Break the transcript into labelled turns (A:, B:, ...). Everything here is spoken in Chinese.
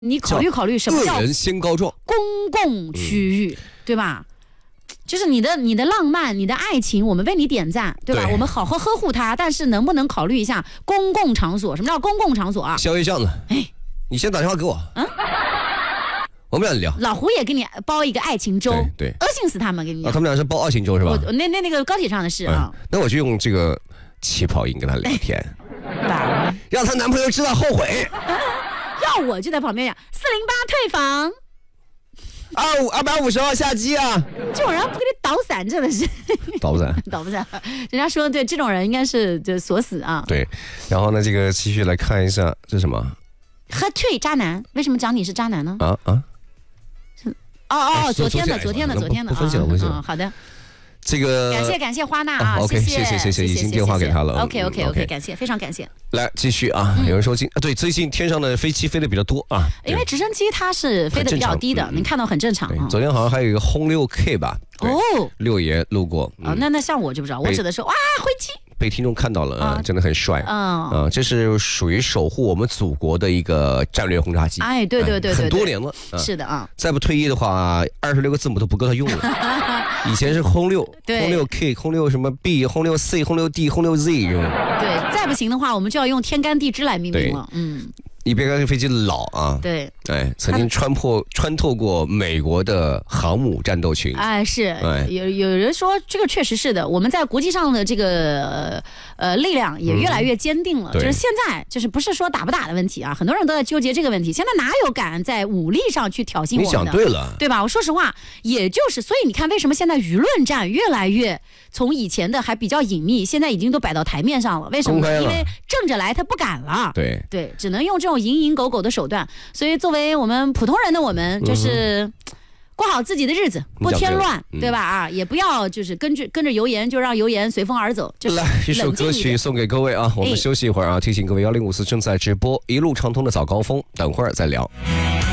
A: 你考虑考虑什么叫
B: 恶人先告状？
A: 公共区域，对吧？就是你的浪漫，你的爱情，我们为你点赞，对吧？
B: 对
A: 我们好好呵护它，但是能不能考虑一下公共场所？什么叫公共场所啊？
B: 宵夜巷子，你先打电话给我，我们俩聊。
A: 老胡也给你包一个爱情粥，
B: 对，
A: 恶心死他们，给你讲。
B: 他们俩是包爱情粥是吧？
A: 那个高铁上的事啊。
B: 那我就用这个气泡音跟他聊天，让她男朋友知道后悔。
A: 要我就在旁边讲408退房。
B: 250号下机啊！
A: 这种人不给你倒伞，真的是
B: 倒不散，
A: 倒不散。人家说对，这种人应该是就锁死啊。
B: 对，然后呢，这个继续来看一下，这是什么？
A: 喝退渣男，为什么讲你是渣男呢？昨天的，
B: 不分析了，不分析了。
A: 好的。
B: 这个
A: 感谢花娜啊
B: ，OK， 谢，已经电话给他了。
A: OK，感谢，非常感谢。
B: 来继续啊，有人说对，最近天上的飞机飞得比较多啊，
A: 因为直升机它是飞得比较低的，您看到很正常啊。
B: 昨天好像还有一个轰6K 吧，六爷路过
A: 啊，那像我就不知道，我指的是哇飞机。
B: 被听众看到了啊，真的很帅啊！这是属于守护我们祖国的一个战略轰炸机。
A: 哎，对，
B: 很多年了。
A: 是的啊，
B: 再不退役的话，26个字母都不够他用了。以前是轰6，轰6K，轰6什么 B， 轰6C， 轰6D， 轰6Z。
A: 对，再不行的话，我们就要用天干地支来命名了。
B: 你别看这飞机老啊，
A: 对，
B: 曾经穿透过美国的航母战斗群。
A: 是，有人说这个确实是的，我们在国际上的这个力量也越来越坚定了。就是现在，就是不是说打不打的问题啊，很多人都在纠结这个问题。现在哪有敢在武力上去挑衅我们的？
B: 你讲对了，
A: 对吧？我说实话，也就是所以你看，为什么现在舆论战越来越从以前的还比较隐秘，现在已经都摆到台面上了？为什么？因为正着来他不敢了。对，只能用这种蝇营狗苟的手段。所以作为我们普通人的我们，就是过好自己的日子，不添乱，对吧？也不要就是跟着油盐就让油盐随风而走。
B: 来一首歌曲送给各位啊，我们休息一会儿啊，提醒各位1054正在直播一路畅通的早高峰，等会儿再聊。